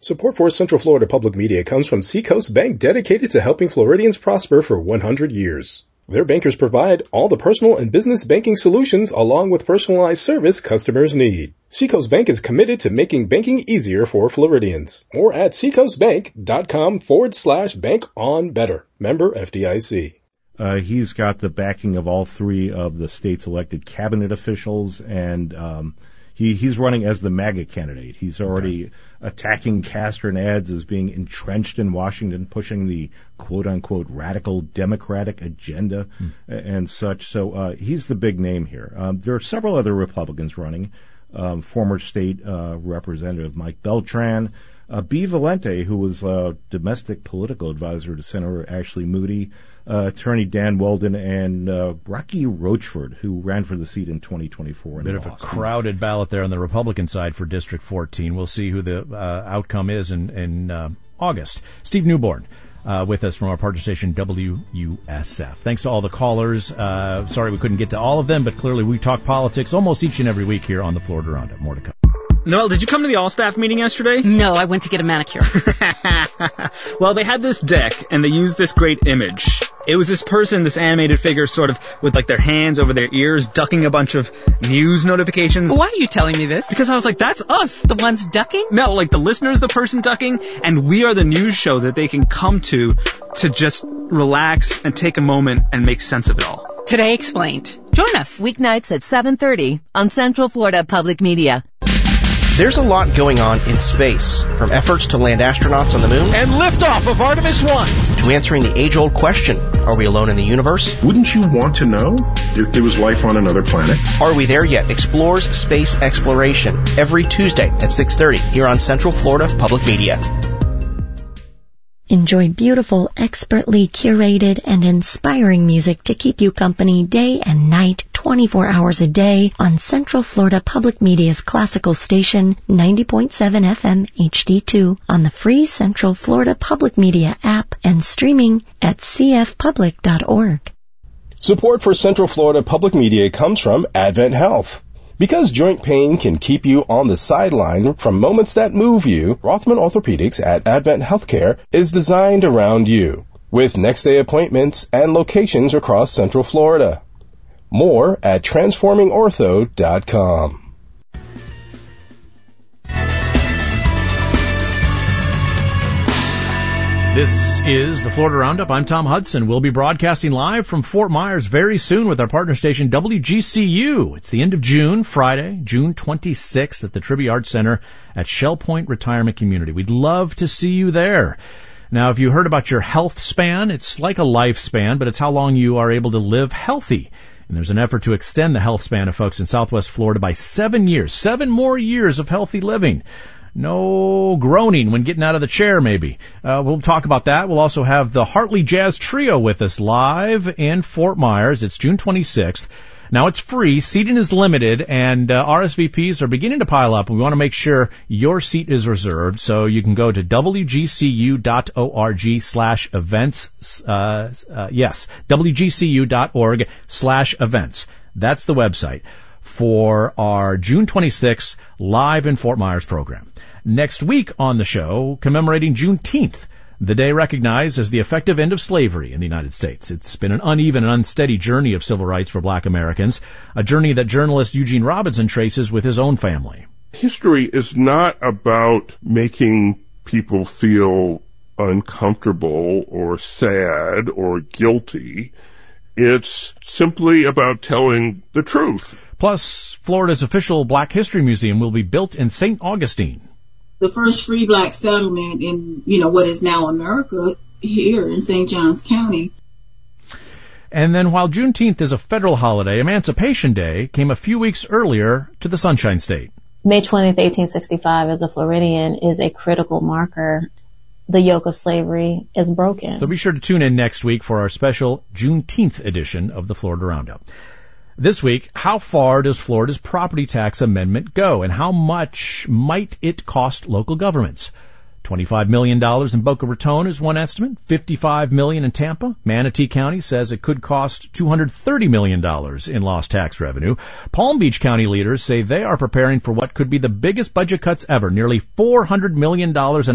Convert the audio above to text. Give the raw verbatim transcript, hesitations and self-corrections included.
Support for Central Florida Public Media comes from Seacoast Bank, dedicated to helping Floridians prosper for one hundred years. Their bankers provide all the personal and business banking solutions along with personalized service customers need. Seacoast Bank is committed to making banking easier for Floridians. More at seacoastbank.com forward slash bank on better. Member F D I C. Uh, he's got the backing of all three of the state's elected cabinet officials, and um, he, he's running as the MAGA candidate. He's already okay. attacking Castro and ads as being entrenched in Washington, pushing the quote-unquote radical Democratic agenda hmm. and such. So uh, he's the big name here. Um, there are several other Republicans running. Um, former state uh, representative Mike Beltran, uh, B. Valente, who was a domestic political advisor to Senator Ashley Moody, Uh, attorney Dan Weldon, and uh, Rocky Rochford, who ran for the seat in twenty twenty-four. A bit of a crowded ballot there on the Republican side for District fourteen. We'll see who the uh, outcome is in, in uh, August. Steve Newborn uh, with us from our partner station W U S F. Thanks to all the callers. Uh, sorry we couldn't get to all of them, but clearly we talk politics almost each and every week here on the Florida Roundup. More to come. Noel, did you come to the all-staff meeting yesterday? No, I went to get a manicure. Well, they had this deck, and they used this great image. It was this person, this animated figure, sort of with like their hands over their ears, ducking a bunch of news notifications. Why are you telling me this? Because I was like, that's us. The ones ducking? No, like the listener's the person ducking, and we are the news show that they can come to to just relax and take a moment and make sense of it all. Today Explained. Join us. Weeknights at seven thirty on Central Florida Public Media. There's a lot going on in space, from efforts to land astronauts on the moon and liftoff of Artemis one to answering the age-old question, are we alone in the universe? Wouldn't you want to know if there was life on another planet? Are we there yet? Explores space exploration every Tuesday at six thirty here on Central Florida Public Media. Enjoy beautiful, expertly curated, and inspiring music to keep you company day and night, twenty-four hours a day on Central Florida Public Media's classical station, ninety point seven F M H D two, on the free Central Florida Public Media app and streaming at c f public dot org. Support for Central Florida Public Media comes from Advent Health. Because joint pain can keep you on the sideline from moments that move you, Rothman Orthopedics at Advent Healthcare is designed around you, with next-day appointments and locations across Central Florida. More at transforming ortho dot com. This is the Florida Roundup. I'm Tom Hudson. We'll be broadcasting live from Fort Myers very soon with our partner station W G C U. It's the end of June, Friday, June twenty-sixth at the Trivia Arts Center at Shell Point Retirement Community. We'd love to see you there. Now, if you heard about your health span, it's like a lifespan, but it's how long you are able to live healthy. And there's an effort to extend the health span of folks in Southwest Florida by seven years, seven more years of healthy living. No groaning when getting out of the chair, maybe. Uh, we'll talk about that. We'll also have the Hartley Jazz Trio with us live in Fort Myers. It's June twenty-sixth. Now, it's free. Seating is limited, and uh, R S V Ps are beginning to pile up. We want to make sure your seat is reserved, so you can go to w g c u dot org slash events. Uh, uh, yes, w g c u dot org slash events. That's the website for our June twenty-sixth live in Fort Myers program. Next week on the show, commemorating Juneteenth, the day recognized as the effective end of slavery in the United States. It's been an uneven and unsteady journey of civil rights for black Americans, a journey that journalist Eugene Robinson traces with his own family. History is not about making people feel uncomfortable or sad or guilty. It's simply about telling the truth. Plus, Florida's official Black History Museum will be built in Saint Augustine. The first free black settlement in, you know, what is now America here in Saint Johns County. And then while Juneteenth is a federal holiday, Emancipation Day came a few weeks earlier to the Sunshine State. May twentieth, eighteen sixty-five, as a Floridian, is a critical marker. The yoke of slavery is broken. So be sure to tune in next week for our special Juneteenth edition of the Florida Roundup. This week, how far does Florida's property tax amendment go, and how much might it cost local governments? twenty-five million dollars in Boca Raton is one estimate, fifty-five million dollars in Tampa. Manatee County says it could cost two hundred thirty million dollars in lost tax revenue. Palm Beach County leaders say they are preparing for what could be the biggest budget cuts ever, nearly four hundred million dollars in